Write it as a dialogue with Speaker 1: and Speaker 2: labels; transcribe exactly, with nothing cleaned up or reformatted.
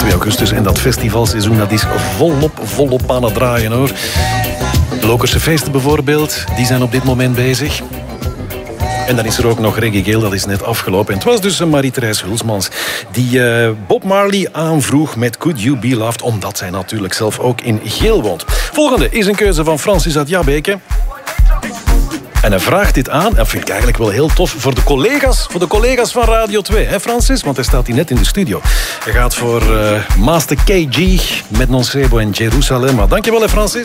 Speaker 1: twee augustus. En dat festivalseizoen dat is volop, volop aan het draaien, hoor. De Lokerse feesten bijvoorbeeld, die zijn op dit moment bezig. En dan is er ook nog Reggae Geel, dat is net afgelopen. En het was dus Marie-Thérèse Hulsmans die uh, Bob Marley aanvroeg met Could You Be Loved, omdat zij natuurlijk zelf ook in Geel woont. Volgende is een keuze van Francis uit Jabbeke. En hij vraagt dit aan, dat vind ik eigenlijk wel heel tof, voor de collega's, voor de collega's van Radio twee, hè Francis? Want hij staat hier net in de studio. Hij gaat voor uh, Master K G met Nocebo en Jerusalem. Dankjewel, hè Francis.